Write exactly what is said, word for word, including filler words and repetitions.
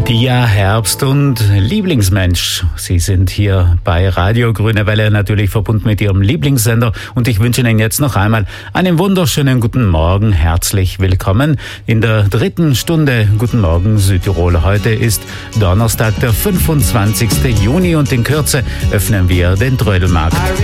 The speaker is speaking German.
Ja, Herbst und Lieblingsmensch. Sie sind hier bei Radio Grüne Welle, natürlich verbunden mit Ihrem Lieblingssender. Und ich wünsche Ihnen jetzt noch einmal einen wunderschönen guten Morgen. Herzlich willkommen in der dritten Stunde Guten Morgen Südtirol. Heute ist Donnerstag, der fünfundzwanzigste Juni und in Kürze öffnen wir den Trödelmarkt.